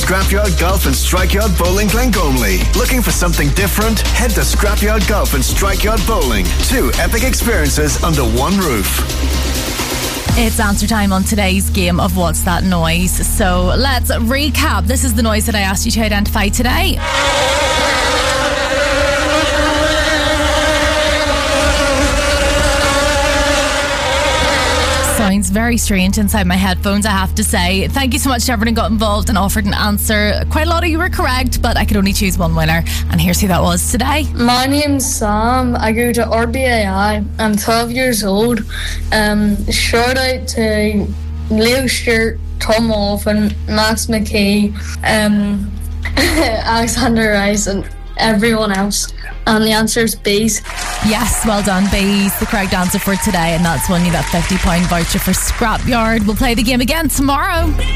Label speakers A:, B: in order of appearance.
A: Scrapyard Golf and Strikeyard Bowling Glengomley. Looking for something different? Head to Scrapyard Golf and Strikeyard Bowling. 2 epic experiences under one roof.
B: It's answer time on today's game of What's That Noise? So let's recap. This is the noise that I asked you to identify today. Sounds very strange inside my headphones, I have to say. Thank you so much to everyone who got involved and offered an answer. Quite a lot of you were correct, but I could only choose one winner. And here's who that was today.
C: My name's Sam. I go to RBAI. I'm 12 years old. Shout out to Leo Stewart, Tom Olphin, Max McKee, Alexander Rice, and everyone else. And the answer is bees.
B: Yes, well done, bees. The correct answer for today, and that's won you that £50 voucher for Scrapyard. We'll play the game again tomorrow.